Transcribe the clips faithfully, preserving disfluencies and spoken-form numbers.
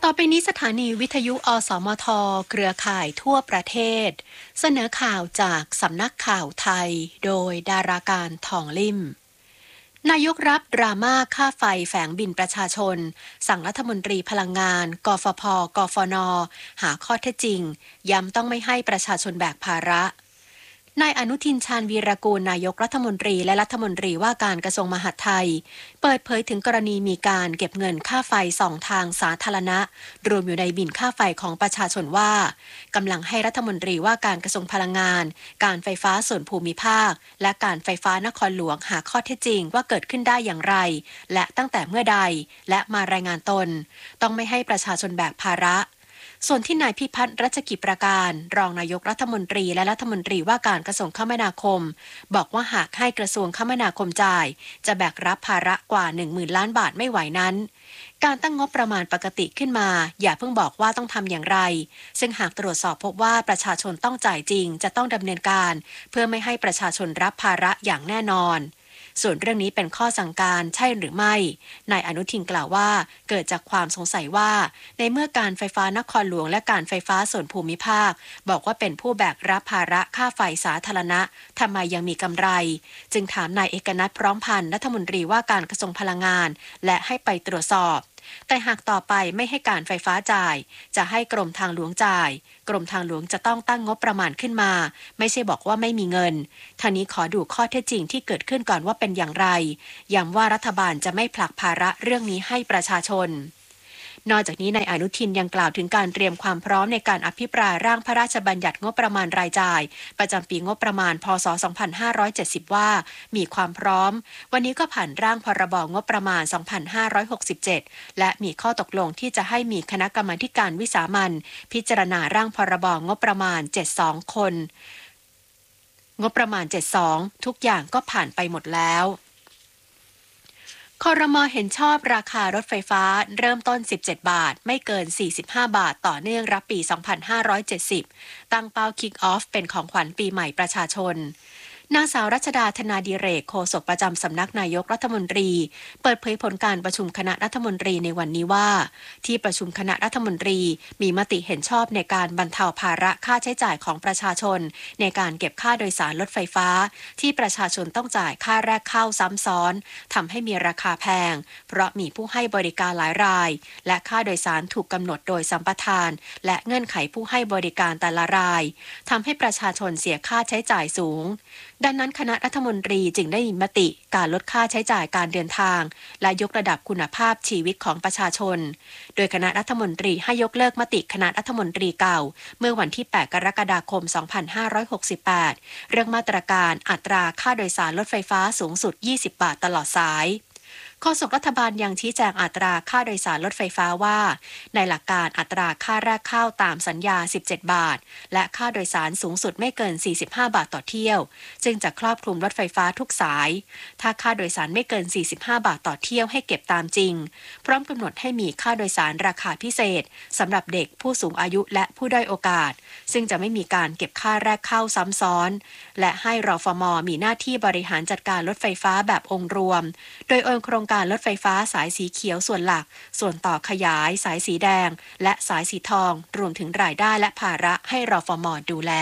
ต่อไปนี้สถานีวิทยุอสมทเครือข่ายทั่วประเทศเสนอข่าวจากสำนักข่าวไทยโดยดาราการทองลิ่มนายกรับดราม่าค่าไฟแฝงบินประชาชนสั่งรัฐมนตรีพลังงานกฟผกฟนหาข้อเท็จจริงย้ำต้องไม่ให้ประชาชนแบกภาระนายอนุทินชาญวีรกูลนายกรัฐมนตรีและรัฐมนตรีว่าการกระทรวงมหาดไทยเปิดเผยถึงกรณีมีการเก็บเงินค่าไฟสองทางสาธารณะรวมอยู่ในบิลค่าไฟของประชาชนว่ากำลังให้รัฐมนตรีว่าการกระทรวงพลังงานการไฟฟ้าส่วนภูมิภาคและการไฟฟ้านครหลวงหาข้อเท็จจริงว่าเกิดขึ้นได้อย่างไรและตั้งแต่เมื่อใดและมารายงานตนต้องไม่ให้ประชาชนแบกภาระส่วนที่นายพิพัฒน์รัชกิจประการรองนายกรัฐมนตรีและรัฐมนตรีว่าการกระทรวงคมนาคมบอกว่าหากให้กระทรวงคมนาคมจ่ายจะแบกรับภาระกว่า หนึ่งหมื่น ล้านบาทไม่ไหวนั้นการตั้งงบประมาณปกติขึ้นมาอย่าเพิ่งบอกว่าต้องทำอย่างไรซึ่งหากตรวจสอบพบว่าประชาชนต้องจ่ายจริงจะต้องดำเนินการเพื่อไม่ให้ประชาชนรับภาระอย่างแน่นอนส่วนเรื่องนี้เป็นข้อสั่งการใช่หรือไม่นายอนุทินกล่าวว่าเกิดจากความสงสัยว่าในเมื่อการไฟฟ้านครหลวงและการไฟฟ้าส่วนภูมิภาคบอกว่าเป็นผู้แบกรับภาระค่าไฟสาธารณะทำไมยังมีกำไรจึงถามนายเอกนัทพร้อมพันธ์รัฐมนตรีว่าการกระทรวงพลังงานและให้ไปตรวจสอบแต่หากต่อไปไม่ให้การไฟฟ้าจ่ายจะให้กรมทางหลวงจ่ายกรมทางหลวงจะต้องตั้งงบประมาณขึ้นมาไม่ใช่บอกว่าไม่มีเงินทางนี้ขอดูข้อเท็จจริงที่เกิดขึ้นก่อนว่าเป็นอย่างไรย้ำว่ารัฐบาลจะไม่ผลักภาระเรื่องนี้ให้ประชาชนนอกจากนี้นายอนุทินยังกล่าวถึงการเตรียมความพร้อมในการอภิปรายร่างพระราชบัญญัติงบประมาณรายจ่ายประจำปีงบประมาณพ.ศ. สองพันห้าร้อยเจ็ดสิบว่ามีความพร้อมวันนี้ก็ผ่านร่างพรบงบประมาณสองพันห้าร้อยหกสิบเจ็ดและมีข้อตกลงที่จะให้มีคณะกรรมาการวิสามัญพิจารณาร่างพรบงบประมาณเจ็ดสิบสองคนงบประมาณเจ็ดสิบสองทุกอย่างก็ผ่านไปหมดแล้วครม.เห็นชอบราคารถไฟฟ้าเริ่มต้นสิบเจ็ดบาทไม่เกินสี่สิบห้าบาทต่อเนื่องรับปีสองพันห้าร้อยเจ็ดสิบตั้งเป้า Kick Off เป็นของขวัญปีใหม่ประชาชนนางสาวรัชดาธนาดิเรกโฆษกประจำสำนักนายกรัฐมนตรีเปิดเผยผลการประชุมคณะรัฐมนตรีในวันนี้ว่าที่ประชุมคณะรัฐมนตรีมีมติเห็นชอบในการบรรเทาภาระค่าใช้จ่ายของประชาชนในการเก็บค่าโดยสารรถไฟฟ้าที่ประชาชนต้องจ่ายค่าแรกเข้าซ้ำซ้อนทำให้มีราคาแพงเพราะมีผู้ให้บริการหลายรายและค่าโดยสารถูกกำหนดโดยสัมปทานและเงื่อนไขผู้ให้บริการแต่ละรายทำให้ประชาชนเสียค่าใช้จ่ายสูงดังนั้นคณะรัฐมนตรีจึงได้มีมติการลดค่าใช้จ่ายการเดินทางและยกระดับคุณภาพชีวิตของประชาชนโดยคณะรัฐมนตรีให้ยกเลิกมติคณะรัฐมนตรีเก่าเมื่อวันที่แปดกรกฎาคมสองพันห้าร้อยหกสิบแปดเรื่องมาตรการอัตราค่าโดยสารรถไฟฟ้าสูงสุดยี่สิบบาทตลอดสายโฆษกรัฐบาลยังชี้แจงอัตราค่าโดยสารรถไฟฟ้าว่าในหลักการอัตราค่าแรกเข้าตามสัญญาสิบเจ็ดบาทและค่าโดยสารสูงสุดไม่เกินสี่สิบห้าบาทต่อเที่ยวจึงจะครอบคลุมรถไฟฟ้าทุกสายถ้าค่าโดยสารไม่เกินสี่สิบห้าบาทต่อเที่ยวให้เก็บตามจริงพร้อมกำหนดให้มีค่าโดยสารราคาพิเศษสำหรับเด็กผู้สูงอายุและผู้ด้อยโอกาสซึ่งจะไม่มีการเก็บค่าแรกเข้าซ้ำซ้อนและให้รฟม.มีหน้าที่บริหารจัดการรถไฟฟ้าแบบองค์รวมโดยโอนโครงการรถไฟฟ้าสายสีเขียวส่วนหลักส่วนต่อขยายสายสีแดงและสายสีทองรวมถึงรายได้และภาระให้รฟม.ดูแล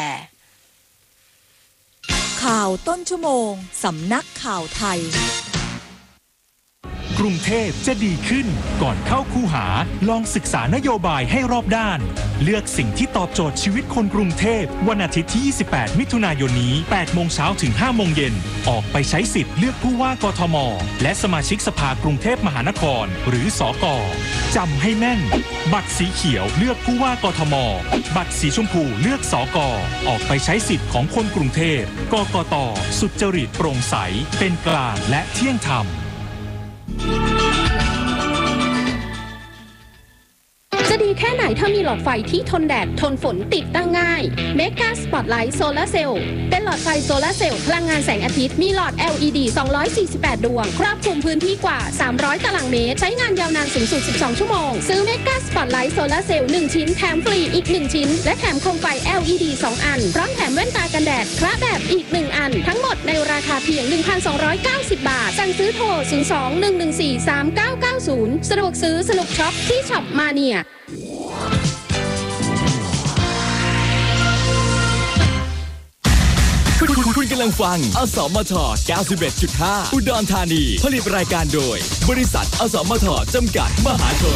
ข่าวต้นชั่วโมงสำนักข่าวไทยกรุงเทพจะดีขึ้นก่อนเข้าคูหาลองศึกษานโยบายให้รอบด้านเลือกสิ่งที่ตอบโจทย์ชีวิตคนกรุงเทพวันอาทิตย์ที่ยี่สิบแปดมิถุนายนนี้แปดโมงเช้าถึงห้าโมงเย็นออกไปใช้สิทธิ์เลือกผู้ว่ากทมและสมาชิกสภากรุงเทพมหานครหรือสก.จำให้แม่นบัตรสีเขียวเลือกผู้ว่ากทมบัตรสีชมพูเลือกสก.ออกไปใช้สิทธิ์ของคนกรุงเทพกกต.สุจริตโปร่งใสเป็นกลางและเที่ยงธรรมจะดีแค่ไหนถ้ามีหลอดไฟที่ทนแดดทนฝนติดตั้งง่าย Mega Spotlight Solar Cell เป็นหลอดไฟโซลาร์เซลล์พลังงานแสงอาทิตย์มีหลอด แอล อี ดี สองร้อยสี่สิบแปด ดวงครอบคลุมพื้นที่กว่าสามร้อยตารางเมตรใช้งานยาวนานสูงสุดสิบสองชั่วโมงซื้อ Mega Spotlight Solar Cell หนึ่งชิ้นแถมฟรีอีกหนึ่งชิ้นและแถมโคมไฟ แอล อี ดี สองอันพร้อมแถมแว่นตากันแดดคละแบบอีกหนึ่งอันทั้งหมดในราคาเพียง หนึ่งพันสองร้อยเก้าสิบ บาทสั่งซื้อโทรศูนย์ สอง หนึ่ง หนึ่ง สี่ สาม เก้า เก้า ศูนย์สะดวกซื้อสนุกช็อปที่ช็อปมาเนียคุณคุณกำลังฟังอสมท เก้าสิบเอ็ดจุดห้า อุดรธานีผลิตรายการโดยบริษัทอสมทจำกัดมหาชน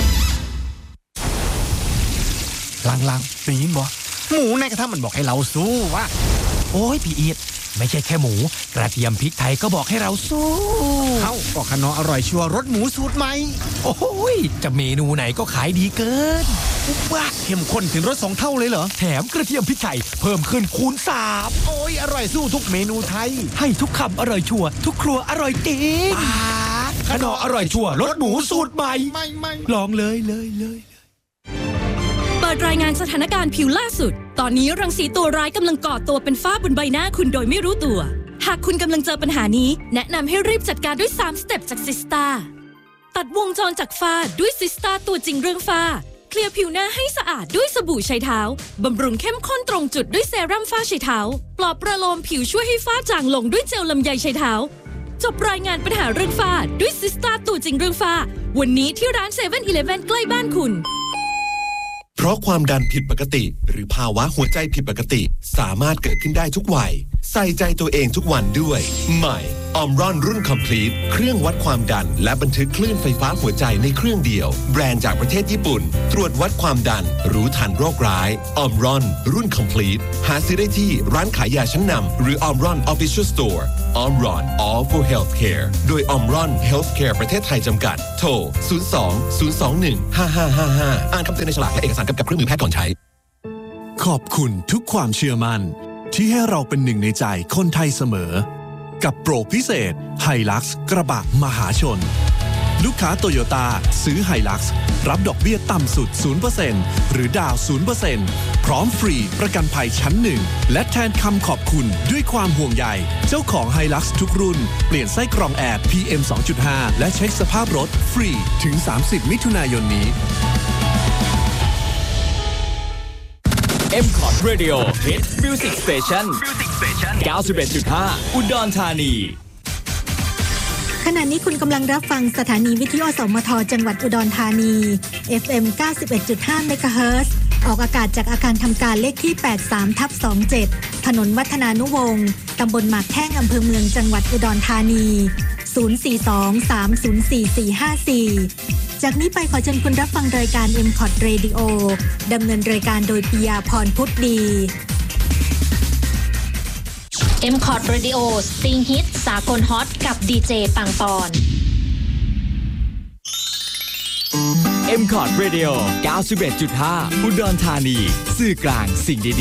ลังๆได้ยินบ่หมูในกระทะมันบอกให้เราสู้วะโอ้ยพี่อีทไม่ใช่แค่หมูกระเทียมพริกไทยก็บอกให้เราสู้เอ้าก็ขนออร่อยชัวรสหมูสูตรใหม่โอ้ยจะเมนูไหนก็ขายดีเกินว้าเข้มข้นถึงรสสองเท่าเลยเหรอแถมกระเทียมพริกไทยเพิ่มขึ้นคูณสามโอ้ยอร่อยสู้ทุกเมนูไทยให้ทุกคำอร่อยชัวทุกครัวอร่อยจริงขนออร่อยชัวรสหมูสูตรใหม่ลองเลยเลยเลยเปิดรายงานสถานการณ์ผิวล่าสุดตอนนี้รังสีตัวร้ายกำลังก่อตัวเป็นฝ้าบนใบหน้าคุณโดยไม่รู้ตัวหากคุณกำลังเจอปัญหานี้แนะนำให้รีบจัดการด้วยสามสเต็ปจากซิสตาตัดวงจรจากฝ้าด้วยซิสตาตัวจริงเรื่องฝ้าเคลียร์ผิวหน้าให้สะอาดด้วยสบู่ใช้เท้าบำรุงเข้มข้นตรงจุดด้วยเซรั่มฝ้าใช้เท้าปลอบประโลมผิวช่วยให้ฝ้าจางลงด้วยเจลลำไยใช้เท้าจบรายงานปัญหาเรื่องฝ้าด้วยซิสตาตัวจริงเรื่องฝ้าวันนี้ที่ร้านเซเว่นอีเลฟเว่นใกล้บ้านคุณเพราะความดันผิดปกติหรือภาวะหัวใจผิดปกติสามารถเกิดขึ้นได้ทุกวัยใส่ใจตัวเองทุกวันด้วยใหม่ออมรอนรุ่น Complete เครื่องวัดความดันและบันทึกคลื่นไฟฟ้าหัวใจในเครื่องเดียวแบรนด์จากประเทศญี่ปุ่นตรวจวัดความดันรู้ทันโรคร้ายออมรอนรุ่น Complete หาซื้อได้ที่ร้านขายยาชั้นนำหรือ Omron Official Store Omron All for Healthcare โดย Omron Healthcare ประเทศไทยจำกัดโทรศูนย์ สอง ศูนย์ สอง หนึ่ง ห้า ห้า ห้า ห้าอ่านคำเตือนในฉลากและเอกสารกำกับเครื่องมือแพทย์ก่อนใช้ขอบคุณทุกความเชื่อมั่นที่ให้เราเป็นหนึ่งในใจคนไทยเสมอกับโปรพิเศษ Hilux กระบะมหาชนลูกค้าโตโยต้าซื้อ Hilux รับดอกเบี้ยต่ำสุด ศูนย์เปอร์เซ็นต์ หรือดาว ศูนย์เปอร์เซ็นต์ พร้อมฟรีประกันภัยชั้นหนึ่งและแทนคำขอบคุณด้วยความห่วงใยเจ้าของ Hilux ทุกรุ่นเปลี่ยนไส้กรองแอร์ พี เอ็ม สองจุดห้า และเช็คสภาพรถฟรีถึงสามสิบมิถุนายนนี้เอ็ม คอร์ด Radio Hit Music Station เก้าสิบเอ็ดจุดห้า อุดรธานีขณะนี้คุณกำลังรับฟังสถานีวิทยุอสมทจังหวัดอุดรธานี เอฟ เอ็ม เก้าสิบเอ็ดจุดห้า เมกะเฮิรตซ์ออกอากาศจากอาคารทำการเลขที่ แปดสิบสามทับยี่สิบเจ็ด ถนนวัฒนานุวงศ์ตำบลหมากแข้งอำเภอเมืองจังหวัดอุดรธานี ศูนย์ สี่ สอง สาม ศูนย์ สี่ สี่ ห้า สี่ จากนี้ไปขอเชิญคุณรับฟังรายการ เอ็ม คอร์ด Radio ดำเนินรายการโดยปิยาพรพุทธดีเอ็ม คอร์ด Radio สตริงฮิตสากลฮอตกับดีเจปังปอนเอ็ม คอร์ด Radio เก้าสิบเอ็ดจุดห้า อุดรธานีสื่อกลางสิ่งดี